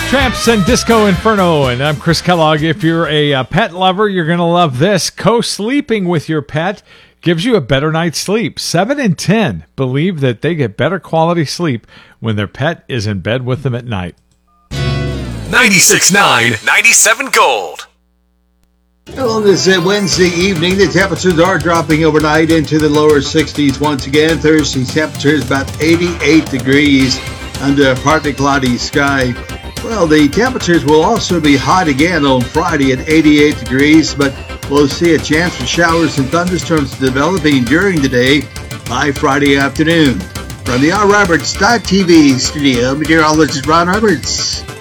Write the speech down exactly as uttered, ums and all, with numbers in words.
Tramps and Disco Inferno, and I'm Chris Kellogg. If you're a, uh pet lover, you're going to love this. Co-sleeping with your pet gives you a better night's sleep. Seven in ten believe that they get better quality sleep when their pet is in bed with them at night. ninety-six point nine, ninety-seven Gold. Well, on this uh, Wednesday evening, the temperatures are dropping overnight into the lower sixties once again. Thursday's temperature is about eighty-eight degrees under a partly cloudy sky. Well, the temperatures will also be hot again on Friday at eighty-eight degrees, but we'll see a chance for showers and thunderstorms developing during the day by Friday afternoon. From the R. Roberts dot T V studio, meteorologist Ron Roberts.